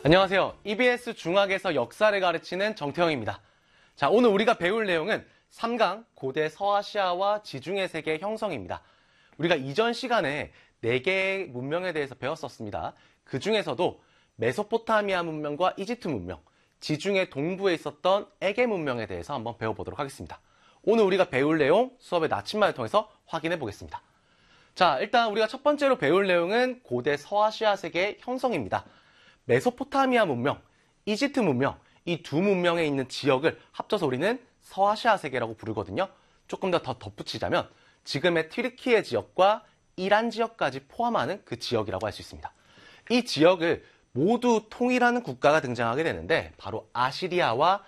안녕하세요. EBS 중학에서 역사를 가르치는 정태영입니다. 자, 오늘 우리가 배울 내용은 3강 고대 서아시아와 지중해 세계의 형성입니다. 우리가 이전 시간에 4개의 문명에 대해서 배웠었습니다. 그 중에서도 메소포타미아 문명과 이집트 문명, 지중해 동부에 있었던 에게 문명에 대해서 한번 배워보도록 하겠습니다. 오늘 우리가 배울 내용 수업의 나침반을 통해서 확인해 보겠습니다. 자, 일단 우리가 첫 번째로 배울 내용은 고대 서아시아 세계의 형성입니다. 메소포타미아 문명, 이집트 문명, 이 두 문명에 있는 지역을 합쳐서 우리는 서아시아 세계라고 부르거든요. 조금 더 덧붙이자면 지금의 튀르키예 지역과 이란 지역까지 포함하는 그 지역이라고 할 수 있습니다. 이 지역을 모두 통일하는 국가가 등장하게 되는데 바로 아시리아와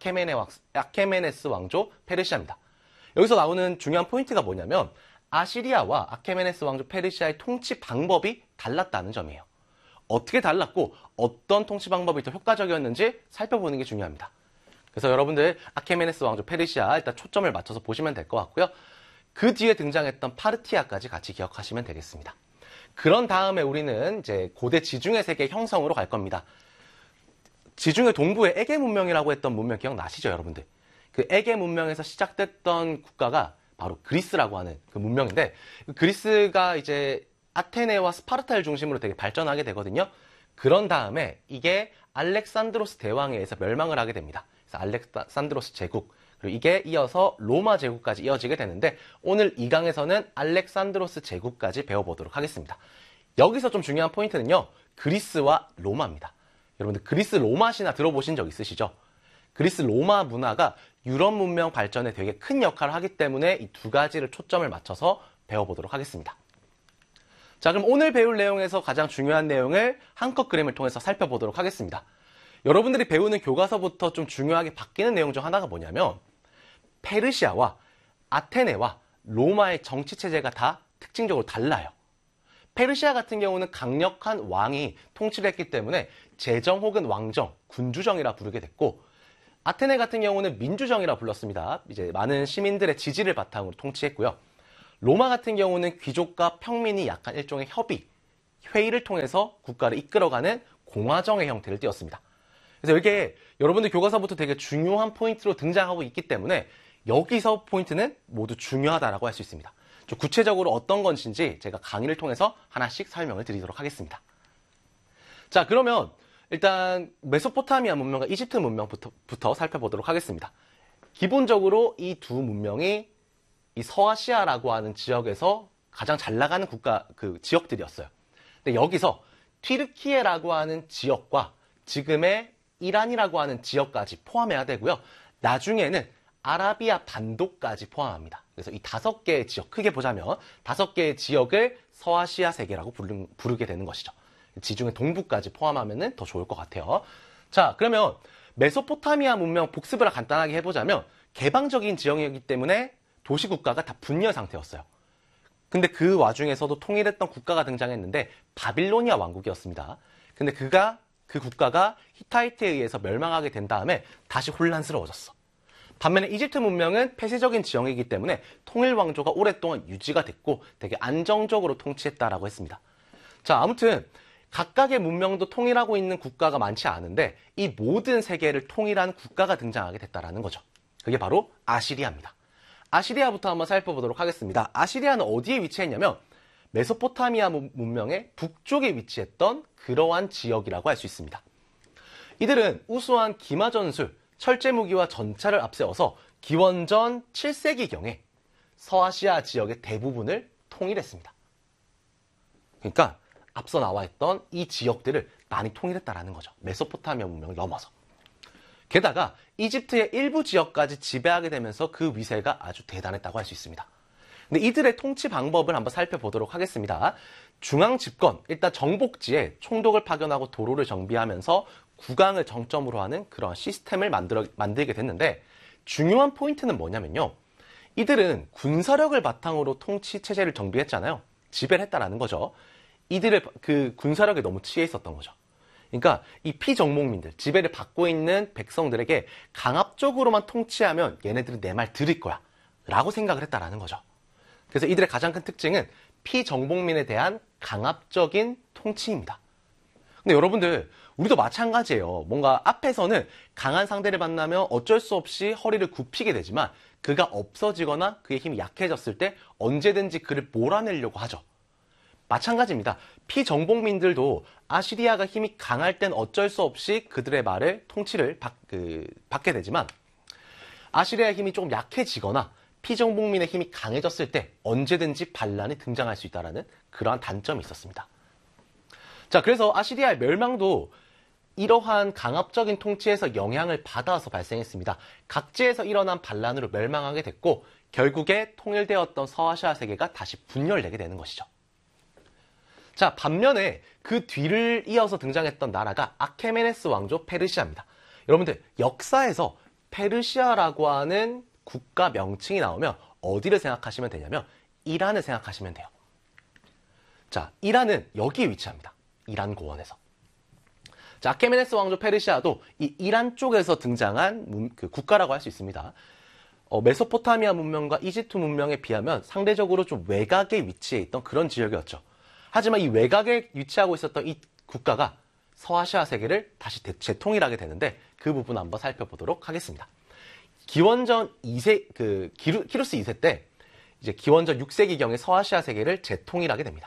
아케메네스 왕조 페르시아입니다. 여기서 나오는 중요한 포인트가 뭐냐면 아시리아와 아케메네스 왕조 페르시아의 통치 방법이 달랐다는 점이에요. 어떻게 달랐고 어떤 통치 방법이 더 효과적이었는지 살펴보는 게 중요합니다. 그래서 여러분들 아케메네스 왕조 페르시아 일단 초점을 맞춰서 보시면 될 것 같고요. 그 뒤에 등장했던 파르티아까지 같이 기억하시면 되겠습니다. 그런 다음에 우리는 이제 고대 지중해 세계 형성으로 갈 겁니다. 지중해 동부의 에게 문명이라고 했던 문명 기억나시죠, 여러분들? 그 에게 문명에서 시작됐던 국가가 바로 그리스라고 하는 그 문명인데, 그리스가 이제 아테네와 스파르타를 중심으로 되게 발전하게 되거든요. 그런 다음에 이게 알렉산드로스 대왕에 의해서 멸망을 하게 됩니다. 그래서 알렉산드로스 제국, 그리고 이게 이어서 로마 제국까지 이어지게 되는데 오늘 이 강에서는 알렉산드로스 제국까지 배워보도록 하겠습니다. 여기서 좀 중요한 포인트는요, 그리스와 로마입니다. 여러분들 그리스 로마 신화 들어보신 적 있으시죠? 그리스 로마 문화가 유럽 문명 발전에 되게 큰 역할을 하기 때문에 이 두 가지를 초점을 맞춰서 배워보도록 하겠습니다. 자, 그럼 오늘 배울 내용에서 가장 중요한 내용을 한컷 그림을 통해서 살펴보도록 하겠습니다. 여러분들이 배우는 교과서부터 좀 중요하게 바뀌는 내용 중 하나가 뭐냐면 페르시아와 아테네와 로마의 정치체제가 다 특징적으로 달라요. 페르시아 같은 경우는 강력한 왕이 통치를 했기 때문에 제정 혹은 왕정, 군주정이라 부르게 됐고, 아테네 같은 경우는 민주정이라 불렀습니다. 이제 많은 시민들의 지지를 바탕으로 통치했고요. 로마 같은 경우는 귀족과 평민이 약간 일종의 협의, 회의를 통해서 국가를 이끌어가는 공화정의 형태를 띠었습니다. 그래서 이게 여러분들 교과서부터 되게 중요한 포인트로 등장하고 있기 때문에 여기서 포인트는 모두 중요하다라고 할 수 있습니다. 좀 구체적으로 어떤 것인지 제가 강의를 통해서 하나씩 설명을 드리도록 하겠습니다. 자, 그러면 일단 메소포타미아 문명과 이집트 문명부터 살펴보도록 하겠습니다. 기본적으로 이 두 문명이 이 서아시아라고 하는 지역에서 가장 잘 나가는 지역들이었어요. 근데 여기서 튀르키예라고 하는 지역과 지금의 이란이라고 하는 지역까지 포함해야 되고요. 나중에는 아라비아 반도까지 포함합니다. 그래서 이 5개의 지역, 크게 보자면 5개의 지역을 서아시아 세계라고 부르게 되는 것이죠. 지중해 동부까지 포함하면 더 좋을 것 같아요. 자, 그러면 메소포타미아 문명 복습을 간단하게 해보자면 개방적인 지형이기 때문에 도시국가가 다 분열 상태였어요. 근데 그 와중에서도 통일했던 국가가 등장했는데 바빌로니아 왕국이었습니다. 근데 그 국가가 히타이트에 의해서 멸망하게 된 다음에 다시 혼란스러워졌어. 반면에 이집트 문명은 폐쇄적인 지형이기 때문에 통일 왕조가 오랫동안 유지가 됐고 되게 안정적으로 통치했다라고 했습니다. 자, 아무튼 각각의 문명도 통일하고 있는 국가가 많지 않은데 이 모든 세계를 통일한 국가가 등장하게 됐다라는 거죠. 그게 바로 아시리아입니다. 아시리아부터 한번 살펴보도록 하겠습니다. 아시리아는 어디에 위치했냐면 메소포타미아 문명의 북쪽에 위치했던 그러한 지역이라고 할 수 있습니다. 이들은 우수한 기마전술, 철제무기와 전차를 앞세워서 기원전 7세기경에 서아시아 지역의 대부분을 통일했습니다. 그러니까 앞서 나와 있던 이 지역들을 많이 통일했다라는 거죠. 메소포타미아 문명을 넘어서. 게다가 이집트의 일부 지역까지 지배하게 되면서 그 위세가 아주 대단했다고 할 수 있습니다. 근데 이들의 통치 방법을 한번 살펴보도록 하겠습니다. 중앙 집권, 일단 정복지에 총독을 파견하고 도로를 정비하면서 국왕을 정점으로 하는 그런 시스템을 만들게 됐는데 중요한 포인트는 뭐냐면요. 이들은 군사력을 바탕으로 통치 체제를 정비했잖아요. 지배를 했다라는 거죠. 이들의 그 군사력에 너무 취해 있었던 거죠. 그러니까 이 피정복민들, 지배를 받고 있는 백성들에게 강압적으로만 통치하면 얘네들은 내 말 들을 거야 라고 생각을 했다라는 거죠. 그래서 이들의 가장 큰 특징은 피정복민에 대한 강압적인 통치입니다. 근데 여러분들, 우리도 마찬가지예요. 뭔가 앞에서는 강한 상대를 만나면 어쩔 수 없이 허리를 굽히게 되지만 그가 없어지거나 그의 힘이 약해졌을 때 언제든지 그를 몰아내려고 하죠. 마찬가지입니다. 피정복민들도 아시리아가 힘이 강할 땐 어쩔 수 없이 그들의 말을 통치를 받게 되지만 아시리아의 힘이 조금 약해지거나 피정복민의 힘이 강해졌을 때 언제든지 반란이 등장할 수 있다는 그러한 단점이 있었습니다. 자, 그래서 아시리아의 멸망도 이러한 강압적인 통치에서 영향을 받아서 발생했습니다. 각지에서 일어난 반란으로 멸망하게 됐고 결국에 통일되었던 서아시아 세계가 다시 분열되게 되는 것이죠. 자, 반면에 그 뒤를 이어서 등장했던 나라가 아케메네스 왕조 페르시아입니다. 여러분들, 역사에서 페르시아라고 하는 국가 명칭이 나오면 어디를 생각하시면 되냐면 이란을 생각하시면 돼요. 자, 이란은 여기에 위치합니다. 이란 고원에서. 자, 아케메네스 왕조 페르시아도 이 이란 쪽에서 등장한 국가라고 할 수 있습니다. 메소포타미아 문명과 이집트 문명에 비하면 상대적으로 좀 외곽에 위치해 있던 그런 지역이었죠. 하지만 이 외곽에 위치하고 있었던 이 국가가 서아시아 세계를 다시 재통일하게 되는데 그 부분 한번 살펴보도록 하겠습니다. 기원전 2세, 키루스 2세 때 이제 기원전 6세기경에 서아시아 세계를 재통일하게 됩니다.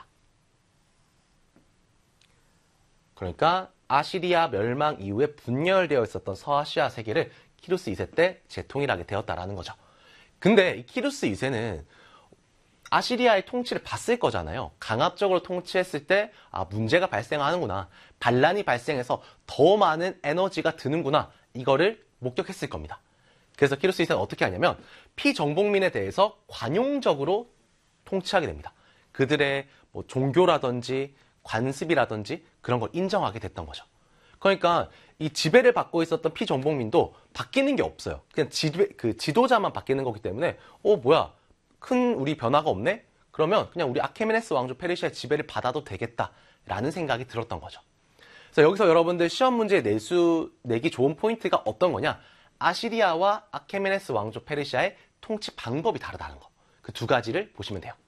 그러니까 아시리아 멸망 이후에 분열되어 있었던 서아시아 세계를 키루스 2세 때 재통일하게 되었다라는 거죠. 근데 이 키루스 2세는 아시리아의 통치를 봤을 거잖아요. 강압적으로 통치했을 때 문제가 발생하는구나. 반란이 발생해서 더 많은 에너지가 드는구나. 이거를 목격했을 겁니다. 그래서 키루스 2세는 어떻게 하냐면 피정복민에 대해서 관용적으로 통치하게 됩니다. 그들의 종교라든지 관습이라든지 그런 걸 인정하게 됐던 거죠. 그러니까 이 지배를 받고 있었던 피정복민도 바뀌는 게 없어요. 그냥 지도자만 바뀌는 거기 때문에 뭐야, 큰 우리 변화가 없네? 그러면 그냥 우리 아케메네스 왕조 페르시아의 지배를 받아도 되겠다라는 생각이 들었던 거죠. 그래서 여기서 여러분들 시험 문제에 내기 좋은 포인트가 어떤 거냐? 아시리아와 아케메네스 왕조 페르시아의 통치 방법이 다르다는 거. 그 두 가지를 보시면 돼요.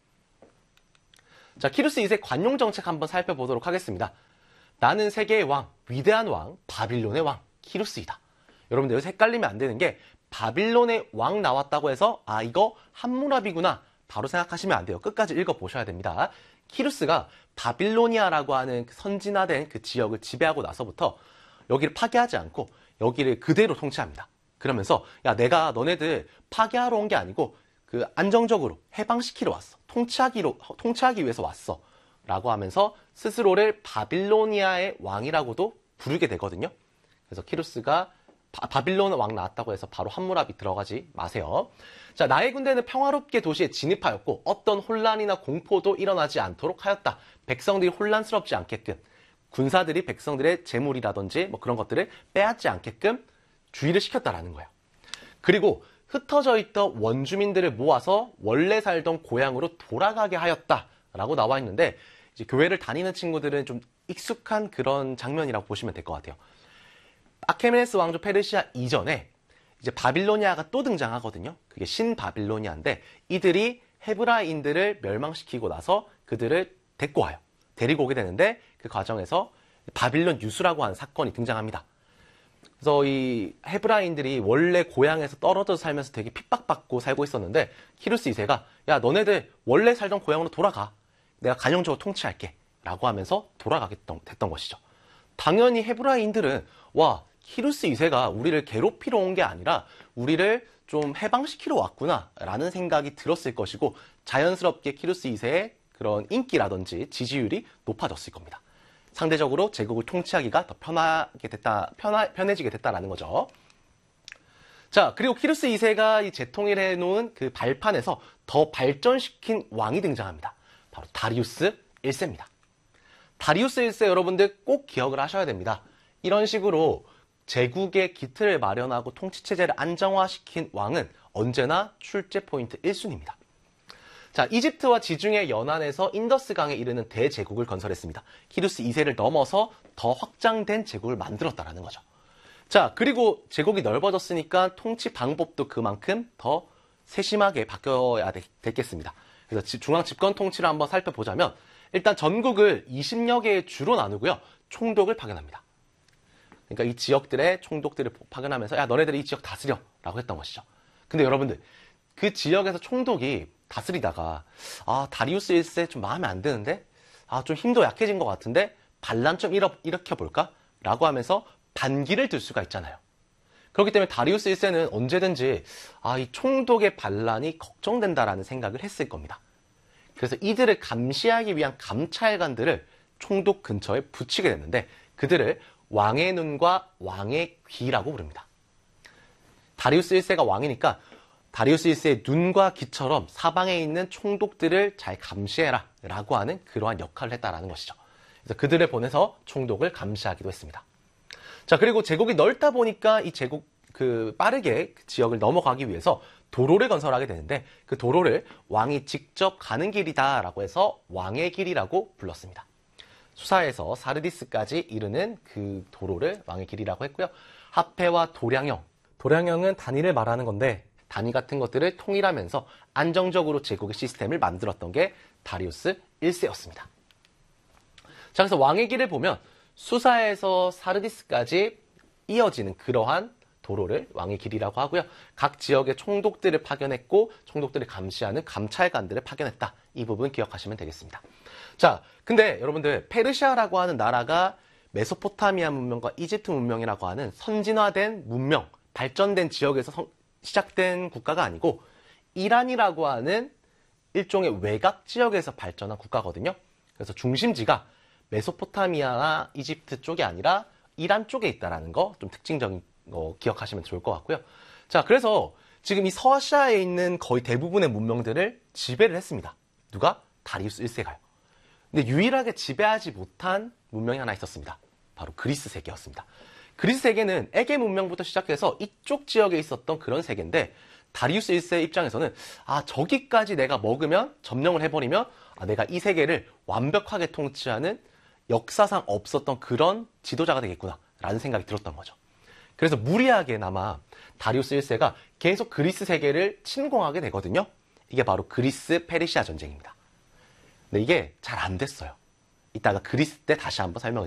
자, 키루스 2세 관용 정책 한번 살펴보도록 하겠습니다. 나는 세계의 왕, 위대한 왕, 바빌론의 왕, 키루스이다. 여러분들 여기서 헷갈리면 안 되는 게 바빌론의 왕 나왔다고 해서 이거 함무라비구나 바로 생각하시면 안 돼요. 끝까지 읽어보셔야 됩니다. 키루스가 바빌로니아라고 하는 선진화된 그 지역을 지배하고 나서부터 여기를 파괴하지 않고 여기를 그대로 통치합니다. 그러면서 내가 너네들 파괴하러 온 게 아니고 안정적으로 해방시키러 왔어. 통치하기 위해서 왔어. 라고 하면서 스스로를 바빌로니아의 왕이라고도 부르게 되거든요. 그래서 키루스가 바빌론 왕 나왔다고 해서 바로 함무라비 들어가지 마세요. 자, 나의 군대는 평화롭게 도시에 진입하였고 어떤 혼란이나 공포도 일어나지 않도록 하였다. 백성들이 혼란스럽지 않게끔 군사들이 백성들의 재물이라든지 그런 것들을 빼앗지 않게끔 주의를 시켰다라는 거예요. 그리고 흩어져 있던 원주민들을 모아서 원래 살던 고향으로 돌아가게 하였다라고 나와 있는데 이제 교회를 다니는 친구들은 좀 익숙한 그런 장면이라고 보시면 될 것 같아요. 아케메네스 왕조 페르시아 이전에 이제 바빌로니아가 또 등장하거든요. 그게 신바빌로니아인데 이들이 헤브라인들을 멸망시키고 나서 그들을 데리고 오게 되는데 그 과정에서 바빌론 유수라고 하는 사건이 등장합니다. 그래서 이 헤브라인들이 원래 고향에서 떨어져서 살면서 되게 핍박받고 살고 있었는데 키루스 2세가 너네들 원래 살던 고향으로 돌아가. 내가 관용적으로 통치할게. 라고 하면서 돌아가게 됐던 것이죠. 당연히 헤브라인들은 키루스 2세가 우리를 괴롭히러 온 게 아니라 우리를 좀 해방시키러 왔구나 라는 생각이 들었을 것이고 자연스럽게 키루스 2세의 그런 인기라든지 지지율이 높아졌을 겁니다. 상대적으로 제국을 통치하기가 더 편해지게 됐다라는 거죠. 자, 그리고 키루스 2세가 재통일해 놓은 그 발판에서 더 발전시킨 왕이 등장합니다. 바로 다리우스 1세입니다. 다리우스 1세 여러분들 꼭 기억을 하셔야 됩니다. 이런 식으로 제국의 기틀을 마련하고 통치체제를 안정화시킨 왕은 언제나 출제 포인트 1순위입니다. 자, 이집트와 지중해 연안에서 인더스강에 이르는 대제국을 건설했습니다. 키루스 2세를 넘어서 더 확장된 제국을 만들었다라는 거죠. 자, 그리고 제국이 넓어졌으니까 통치 방법도 그만큼 더 세심하게 바뀌어야 됐겠습니다. 그래서 중앙 집권 통치를 한번 살펴보자면 일단 전국을 20여 개의 주로 나누고요. 총독을 파견합니다. 그러니까 이 지역들의 총독들을 파견하면서 야, 너네들이 이 지역 다스려 라고 했던 것이죠. 근데 여러분들, 그 지역에서 총독이 다스리다가 다리우스 1세 좀 마음에 안 드는데 좀 힘도 약해진 것 같은데 반란 좀 일으켜볼까? 라고 하면서 반기를 들 수가 있잖아요. 그렇기 때문에 다리우스 1세는 언제든지 이 총독의 반란이 걱정된다라는 생각을 했을 겁니다. 그래서 이들을 감시하기 위한 감찰관들을 총독 근처에 붙이게 됐는데 그들을 왕의 눈과 왕의 귀라고 부릅니다. 다리우스 1세가 왕이니까 다리우스 1세의 눈과 귀처럼 사방에 있는 총독들을 잘 감시해라 라고 하는 그러한 역할을 했다라는 것이죠. 그래서 그들을 보내서 총독을 감시하기도 했습니다. 자, 그리고 제국이 넓다 보니까 이 제국 빠르게 그 지역을 넘어가기 위해서 도로를 건설하게 되는데 그 도로를 왕이 직접 가는 길이다라고 해서 왕의 길이라고 불렀습니다. 수사에서 사르디스까지 이르는 그 도로를 왕의 길이라고 했고요. 하페와 도량형. 도량형은 단위를 말하는 건데 단위 같은 것들을 통일하면서 안정적으로 제국의 시스템을 만들었던 게 다리우스 1세였습니다. 자, 그래서 왕의 길을 보면 수사에서 사르디스까지 이어지는 그러한 도로를 왕의 길이라고 하고요. 각 지역의 총독들을 파견했고 총독들을 감시하는 감찰관들을 파견했다. 이 부분 기억하시면 되겠습니다. 자, 근데 여러분들 페르시아라고 하는 나라가 메소포타미아 문명과 이집트 문명이라고 하는 선진화된 문명, 발전된 지역에서 시작된 국가가 아니고 이란이라고 하는 일종의 외곽 지역에서 발전한 국가거든요. 그래서 중심지가 메소포타미아나 이집트 쪽이 아니라 이란 쪽에 있다는 거 좀 특징적인 거 기억하시면 좋을 것 같고요. 자, 그래서 지금 이 서아시아에 있는 거의 대부분의 문명들을 지배를 했습니다. 누가? 다리우스 1세가요. 근데 유일하게 지배하지 못한 문명이 하나 있었습니다. 바로 그리스 세계였습니다. 그리스 세계는 에게 문명부터 시작해서 이쪽 지역에 있었던 그런 세계인데 다리우스 1세 입장에서는 저기까지 내가 먹으면 점령을 해버리면 내가 이 세계를 완벽하게 통치하는 역사상 없었던 그런 지도자가 되겠구나 라는 생각이 들었던 거죠. 그래서 무리하게나마 다리우스 1세가 계속 그리스 세계를 침공하게 되거든요. 이게 바로 그리스 페르시아 전쟁입니다. 근데 이게 잘 안 됐어요. 이따가 그리스 때 다시 한번 설명을